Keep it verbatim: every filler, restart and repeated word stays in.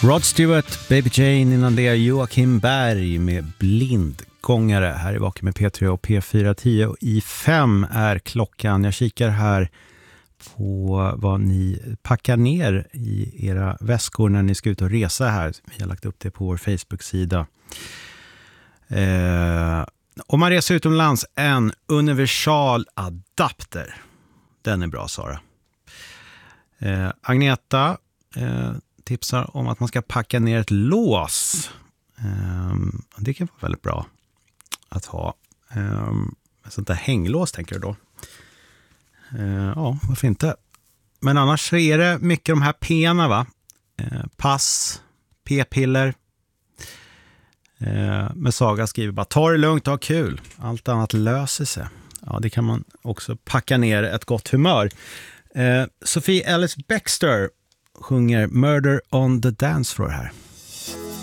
Rod Stewart, Baby Jane, innan det Joakim Berg med Blindgångare. Här är Vaken med P tre och P fyra tio och i fem är klockan. Jag kikar här på vad ni packar ner i era väskor när ni ska ut och resa här. Vi har lagt upp det på vår Facebook-sida. Eh, om man reser utomlands, en universal adapter. Den är bra, Sara. Eh, Agneta eh, tipsar om att man ska packa ner ett lås. Um, det kan vara väldigt bra att ha. Um, ett sånt där hänglås, tänker du då. Uh, ja, varför inte? Men annars så är det mycket de här pena, va? Uh, pass, p-piller. Uh, men Saga skriver bara, ta det lugnt och ha kul. Allt annat löser sig. Ja, det kan man också packa ner ett gott humör. Uh, Sophie Ellis Bextor sjunger Murder on the Dance Floor här.